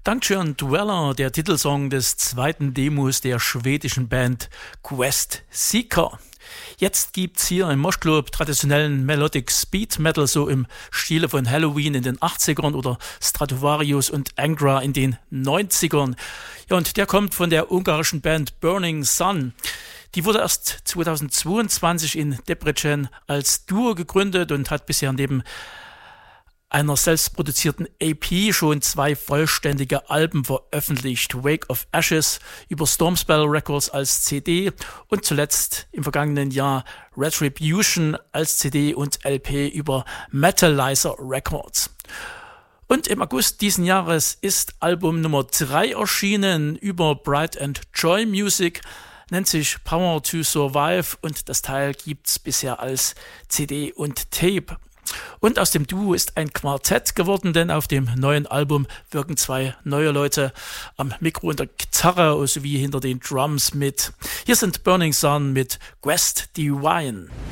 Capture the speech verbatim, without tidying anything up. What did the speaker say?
Dankeschön, Dweller, der Titelsong des zweiten Demos der schwedischen Band Quest Seeker. Jetzt gibt's hier im Moshclub traditionellen Melodic Speed Metal, so im Stile von Halloween in den achtzigern oder Stratovarius und Angra in den neunzigern. Ja, und der kommt von der ungarischen Band Burning Sun. Die wurde erst zweitausendzweiundzwanzig in Debrecen als Duo gegründet und hat bisher neben einer selbstproduzierten E P schon zwei vollständige Alben veröffentlicht. Wake of Ashes über Stormspell Records als C D und zuletzt im vergangenen Jahr Retribution als C D und L P über Metalizer Records. Und im August diesen Jahres ist Album Nummer drei erschienen über Bright and Joy Music, nennt sich Power to Survive und das Teil gibt's bisher als C D und Tape. Und aus dem Duo ist ein Quartett geworden, denn auf dem neuen Album wirken zwei neue Leute am Mikro und der Gitarre sowie hinter den Drums mit. Hier sind Burning Sun mit Quest Divine.